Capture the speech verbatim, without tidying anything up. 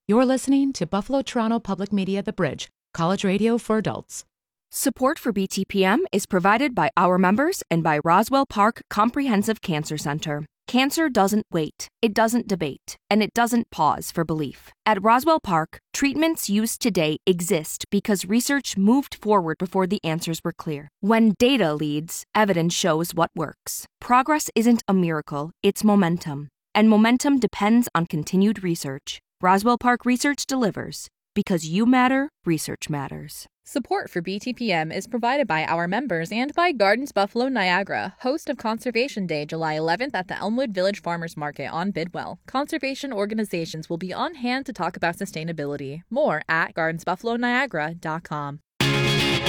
You're listening to Buffalo Toronto Public Media The Bridge, college radio for adults. Support for B T P M is provided by our members and by Roswell Park Comprehensive Cancer Center. Cancer doesn't wait, it doesn't debate, and it doesn't pause for belief. At Roswell Park, treatments used today exist because research moved forward before the answers were clear. When data leads, evidence shows what works. Progress isn't a miracle, it's momentum. And momentum depends on continued research. Roswell Park Research delivers. Because you matter, research matters. Support for B T P M is provided by our members and by Gardens Buffalo Niagara, host of Conservation Day, July eleventh at the Elmwood Village Farmers Market on Bidwell. Conservation organizations will be on hand to talk about sustainability. More at gardens buffalo niagara dot com.